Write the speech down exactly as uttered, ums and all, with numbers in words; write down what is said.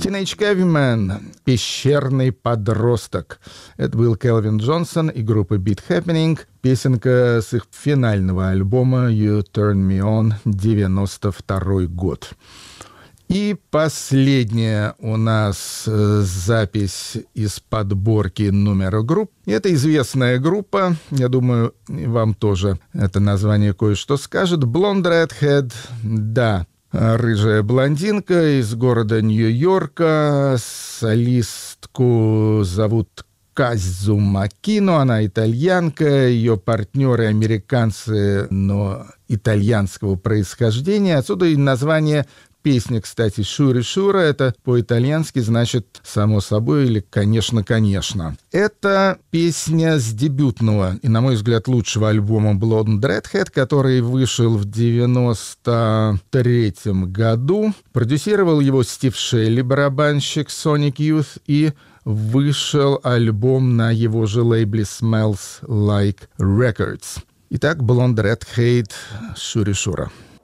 Teenage Caveman, пещерный подросток. Это был Келвин Джонсон и группа Beat Happening. Песенка с их финального альбома You Turn Me On, девяносто второй год. И последняя у нас э, запись из подборки номера групп. Это известная группа, я думаю, вам тоже это название кое-что скажет. Blonde Redhead, да, рыжая блондинка из города Нью-Йорка. Солистку зовут Казу Макино, она итальянка, ее партнеры американцы, но итальянского происхождения. Отсюда и название песни, кстати, «Шури Шура», это по-итальянски значит «само собой» или «конечно-конечно». Это песня с дебютного и, на мой взгляд, лучшего альбома Blonde Redhead, который вышел в девяносто третьем году. Продюсировал его Стив Шелли, барабанщик Sonic Youth, и вышел альбом на его же лейбле Smells Like Records. Итак, Blonde Redhead, «Шури Шура».